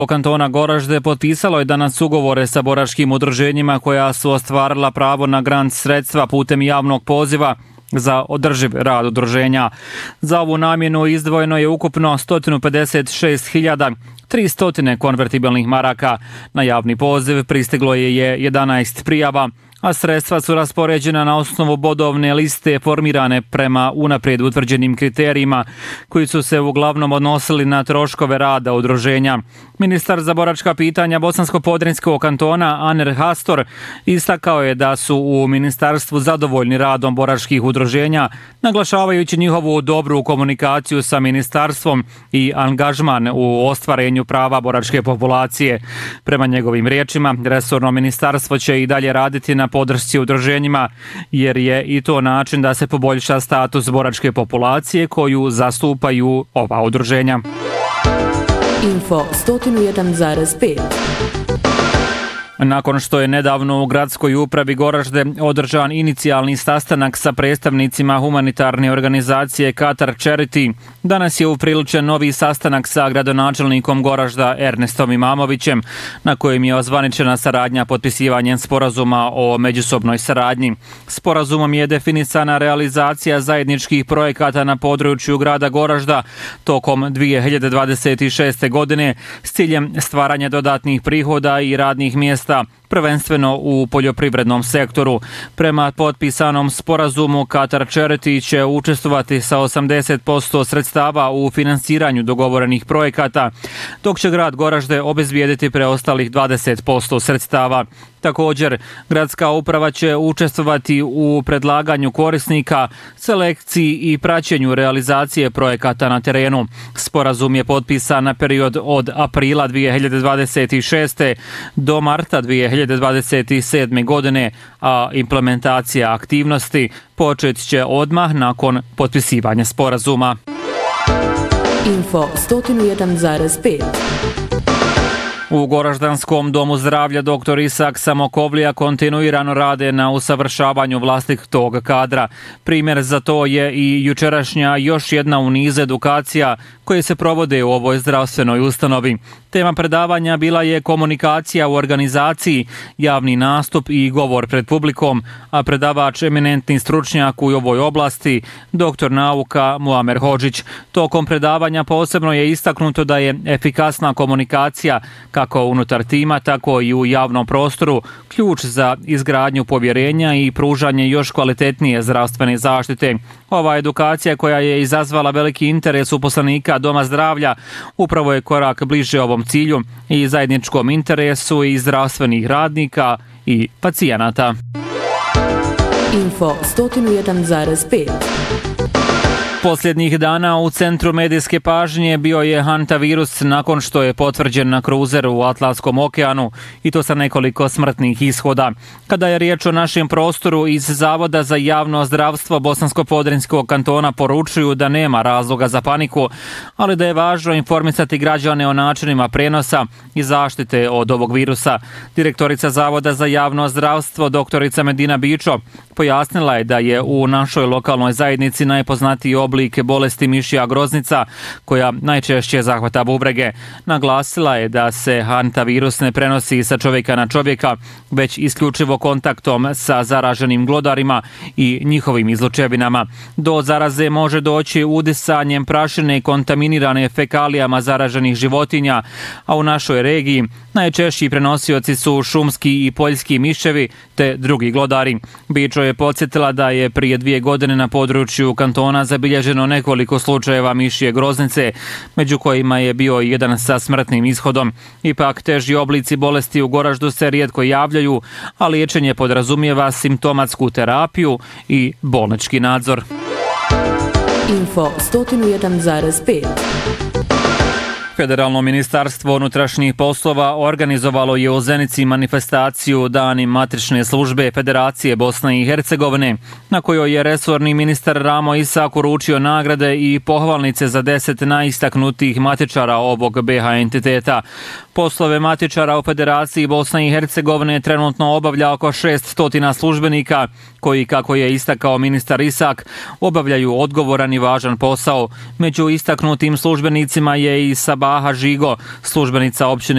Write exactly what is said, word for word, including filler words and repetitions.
Kantona Goražde potpisalo je danas ugovore sa boračkim udruženjima koja su ostvarila pravo na grant sredstva putem javnog poziva za održiv rad udruženja. Za ovu namjenu izdvojeno je ukupno sto pedeset šest hiljada tristo konvertibilnih maraka. Na javni poziv pristiglo je jedanaest prijava, a sredstva su raspoređena na osnovu bodovne liste formirane prema unaprijed utvrđenim kriterijima koji su se uglavnom odnosili na troškove rada udruženja. Ministar za boračka pitanja Bosansko-Podrinjskog kantona Aner Hastor istakao je da su u ministarstvu zadovoljni radom boračkih udruženja, naglašavajući njihovu dobru komunikaciju sa ministarstvom i angažman u ostvarenju prava boračke populacije. Prema njegovim riječima, resorno ministarstvo će i dalje raditi na podršci udruženjima, jer je i to način da se poboljša status boračke populacije koju zastupaju ova udruženja. Info sto jedan zarez pet. Nakon što je nedavno u gradskoj upravi Goražde održan inicijalni sastanak sa predstavnicima humanitarne organizacije Qatar Charity, danas je upriličen novi sastanak sa gradonačelnikom Goražda Ernestom Imamovićem, na kojem je ozvaničena saradnja potpisivanjem sporazuma o međusobnoj saradnji. Sporazumom je definisana realizacija zajedničkih projekata na području grada Goražda tokom dvije hiljade dvadeset šeste. godine s ciljem stvaranja dodatnih prihoda i radnih mjesta, prvenstveno u poljoprivrednom sektoru. Prema potpisanom sporazumu Qatar Charity će učestvovati sa osamdeset posto sredstava u finansiranju dogovorenih projekata, dok će grad Goražde obezbijediti preostalih dvadeset posto sredstava. Također, gradska uprava će učestvovati u predlaganju korisnika, selekciji i praćenju realizacije projekata na terenu. Sporazum je potpisan na period od aprila dvije hiljade dvadeset šeste. do marta dvije hiljade dvadeset sedme. godine, a implementacija aktivnosti počet će odmah nakon potpisivanja sporazuma. Info sto jedan zarez pet. U Goraždanskom domu zdravlja doktor Isak Samokovlija kontinuirano rade na usavršavanju vlastitog kadra. Primjer za to je i jučerašnja još jedna u niz edukacija koje se provode u ovoj zdravstvenoj ustanovi. Tema predavanja bila je komunikacija u organizaciji, javni nastup i govor pred publikom, a predavač eminentni stručnjak u ovoj oblasti, doktor nauka Muamer Hodžić. Tokom predavanja posebno je istaknuto da je efikasna komunikacija kako unutar tima, tako i u javnom prostoru ključ za izgradnju povjerenja i pružanje još kvalitetnije zdravstvene zaštite. Ova edukacija, koja je izazvala veliki interes uposlenika Doma zdravlja, upravo je korak bliže ovom cilju i zajedničkom interesu i zdravstvenih radnika i pacijenata. Info sto jedan zarez pet. Posljednjih dana u centru medijske pažnje bio je hantavirus nakon što je potvrđen na kruzeru u Atlantskom okeanu, i to sa nekoliko smrtnih ishoda. Kada je riječ o našem prostoru, iz Zavoda za javno zdravstvo Bosansko-Podrinjskog kantona poručuju da nema razloga za paniku, ali da je važno informisati građane o načinima prenosa i zaštite od ovog virusa. Direktorica Zavoda za javno zdravstvo doktorica Medina Bičo pojasnila je da je u našoj lokalnoj zajednici najpoznatiji oblik bolesti mišja groznica, koja najčešće zahvata bubrege. Naglasila je da se hantavirus ne prenosi sa čovjeka na čovjeka, već isključivo kontaktom sa zaraženim glodarima i njihovim izlučevinama. Do zaraze može doći udisanjem prašine kontaminirane fekalijama zaraženih životinja, a u našoj regiji najčešći prenosioci su šumski i poljski miševi te drugi glodari. Bičo je podsjetila da je prije dvije godine na području kantona zabilježeno nekoliko slučajeva mišje groznice, među kojima je bio jedan sa smrtnim ishodom. Ipak, teži oblici bolesti u Goraždu se rijetko javljaju, a liječenje podrazumijeva simptomatsku terapiju i bolnički nadzor. Info sto jedan zarez pet. Federalno ministarstvo unutrašnjih poslova organizovalo je u Zenici manifestaciju Dani matične službe Federacije Bosne i Hercegovine, na kojoj je resorni ministar Ramo Isak uručio nagrade i pohvalnice za deset najistaknutijih matičara ovog be ha entiteta. Poslove matičara u Federaciji Bosne i Hercegovine trenutno obavlja oko šesto službenika, koji, kako je istakao ministar Isak, obavljaju odgovoran i važan posao. Među istaknutim službenicima je i Sabaha Žigo, službenica općine